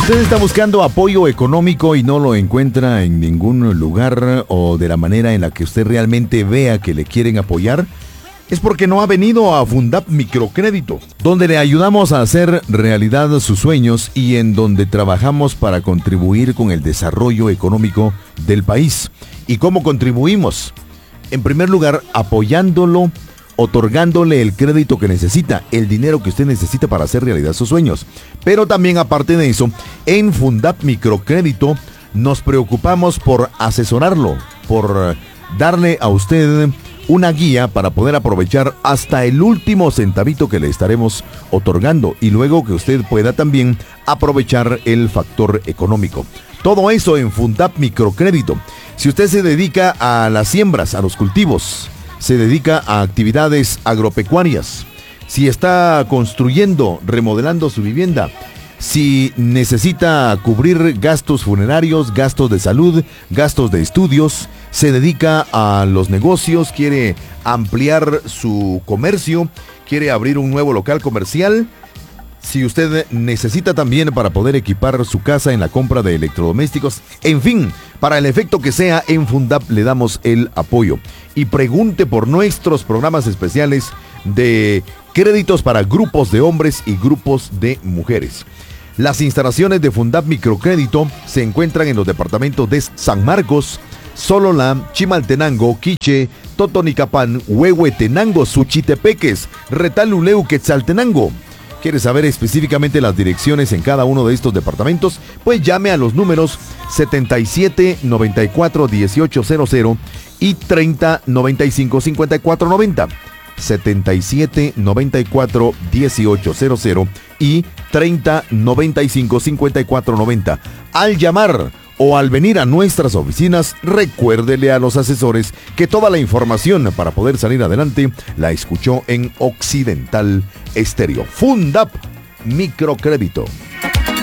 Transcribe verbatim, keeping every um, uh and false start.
usted está buscando apoyo económico y no lo encuentra en ningún lugar o de la manera en la que usted realmente vea que le quieren apoyar, es porque no ha venido a Fundap Microcrédito, donde le ayudamos a hacer realidad sus sueños y en donde trabajamos para contribuir con el desarrollo económico del país. ¿Y cómo contribuimos? En primer lugar, apoyándolo, otorgándole el crédito que necesita, el dinero que usted necesita para hacer realidad sus sueños. Pero también, aparte de eso, en Fundap Microcrédito nos preocupamos por asesorarlo, por darle a usted una guía para poder aprovechar hasta el último centavito que le estaremos otorgando y luego que usted pueda también aprovechar el factor económico. Todo eso en Fundap Microcrédito. Si usted se dedica a las siembras, a los cultivos, se dedica a actividades agropecuarias, si está construyendo, remodelando su vivienda, si necesita cubrir gastos funerarios, gastos de salud, gastos de estudios, se dedica a los negocios, quiere ampliar su comercio, quiere abrir un nuevo local comercial, si usted necesita también para poder equipar su casa en la compra de electrodomésticos, en fin, para el efecto que sea, en Fundap le damos el apoyo. Y pregunte por nuestros programas especiales de créditos para grupos de hombres y grupos de mujeres. Las instalaciones de Fundap Microcrédito se encuentran en los departamentos de San Marcos, Sololá, Chimaltenango, Quiché, Totonicapán, Huehuetenango, Suchitepeques, Retaluleu, Quetzaltenango. ¿Quiere saber específicamente las direcciones en cada uno de estos departamentos? Pues llame a los números setenta y siete, noventa y cuatro, dieciocho cero cero y treinta, noventa y cinco, cincuenta y cuatro noventa. setenta y siete, noventa y cuatro, dieciocho cero cero y treinta, noventa y cinco, cincuenta y cuatro noventa. Al llamar o al venir a nuestras oficinas, recuérdele a los asesores que toda la información para poder salir adelante la escuchó en Occidental Estéreo. Fundap Microcrédito.